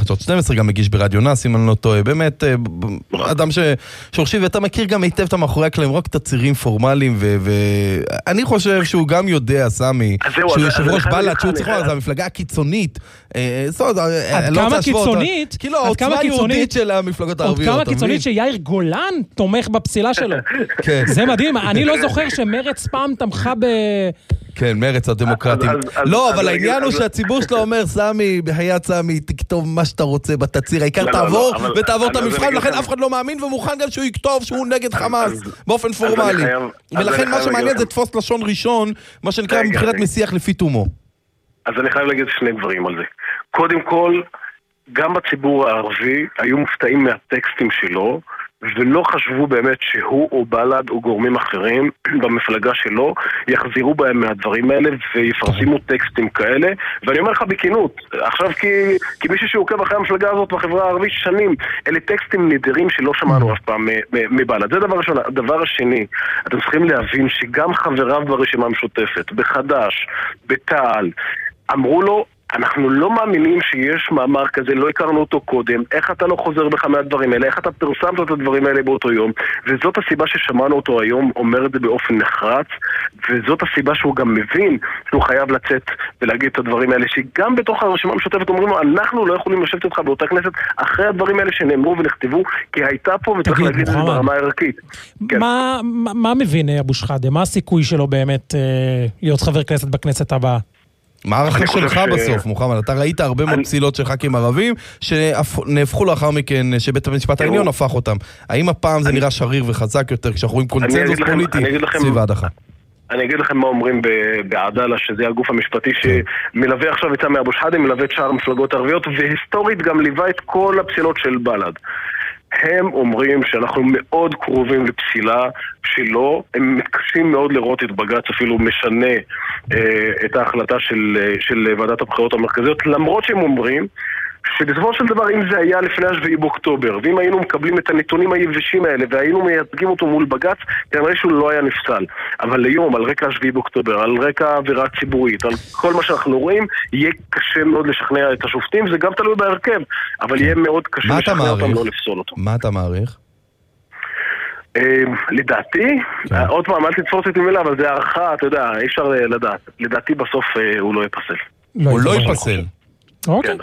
בחדשות 12, גם מגיש ברדיו נס, אם אני לא טועה, באמת, אדם שורשי, ואתה מכיר גם היטב את המאחורי הקלעים, רק תצהירים פורמליים, ואני חושב שהוא גם יודע, סמי, שהוא יושב ראש בל"ד, שהוא צריך לומר, זה המפלגה הקיצונית, עד כמה קיצונית, כאילו, העוצמה היהודית של המפלגות הערביות. עד כמה קיצונית שיאיר גולן תומך בפסילה שלו. זה מדהים, אני לא זוכר שמרץ פעם תמכה כן, מרץ הדמוקרטים. לא, אבל העניין הוא שהציבור שלו אומר, סמי, היה סמי, תכתוב מה שאתה רוצה בתצהיר, העיקר תעבור ותעבור את המבחן, לכן אף אחד לא מאמין ומוכן גם שהוא יכתוב שהוא נגד חמאס באופן פורמלי. ולכן מה שמעניין זה תפוס לשון ראשון, מה שנקרא מבחינת משיח לפי תומו. אז אני חייב להגיד שני דברים על זה. קודם כל, גם בציבור הערבי היו מופתעים מהטקסטים שלו, ולא חשבו באמת שהוא או בל"ד או גורמים אחרים במפלגה שלו יחזירו בהם מהדברים האלה ויפרסמו טקסטים כאלה. ואני אומר לך בכנות, עכשיו כי מישהו שעוקב אחרי המפלגה הזאת בחברה הערבית שנים, אלה טקסטים נדירים שלא שמענו אף פעם מבל"ד. זה דבר ראשון. הדבר השני, אתם צריכים להבין שגם חבריו ברשימה המשותפת, בחד"ש, בתע"ל, אמרו לו, אנחנו לא מאמינים שיש מאמר כזה, לא הכרנו אותו קודם, איך אתה לא חוזר בך מהדברים האלה, איך אתה פרסמת את הדברים האלה באותו יום, וזאת הסיבה ששמענו אותו היום, אומר את זה באופן נחרץ, וזאת הסיבה שהוא גם מבין שהוא חייב לצאת ולהגיד את הדברים האלה, שגם בתוך הרשימה המשותפת אומרים לו, אנחנו לא יכולים לשבת איתך באותה כנסת אחרי הדברים האלה שנאמרו ונכתבו, כי הייתה פה וצריך להגיד את זה ברמה הערכית. מה מבין אבו שחאדה? מה הסיכוי שלו באמת להיות חבר כנסת בכנסת הבאה? מה הערכה שלך בסוף, מוחמד? אתה ראית הרבה מאוד פסילות של ח"כים ערבים שנהפכו לאחר מכן, שבית המשפט העליון הפך אותם. האם הפעם זה נראה שריר וחזק יותר כשאנחנו רואים קונצנזוס פוליטי סביב ההדחה? אני אגיד לכם מה אומרים בעדאלה, שזה הגוף המשפטי שמלווה עכשיו את סמי אבו שחאדה, מלווה את שאר המפלגות הערביות, והיסטורית גם ליווה את כל הפסילות של בל"ד. הם אומרים שאנחנו מאוד קרובים לפסילה שלו, הם מתקשים מאוד לראות את בג"ץ אפילו משנה את ההחלטה של ועדת הבחירות המרכזיות, למרות שהם אומרים שבסופו של דבר אם זה היה לפני 7 באוקטובר, ואם היינו מקבלים את הנתונים היבשים האלה והיינו מייצגים אותו מול בג"ץ, כנראה שהוא לא היה נפסל. אבל היום, על רקע 7 באוקטובר, על רקע עבירה ציבורית, על כל מה שאנחנו רואים, יהיה קשה מאוד לשכנע את השופטים, זה גם תלוי בהרכב, אבל יהיה מאוד קשה לשכנע אותם לא לפסול אותו. מה אתה מעריך? לדעתי, עוד פעם, אל תתפוס את מילה, אבל זה הערכה, אתה יודע, אי אפשר לדעת. לדעתי בסוף הוא לא ייפסל. הוא לא ייפסל. אוקיי.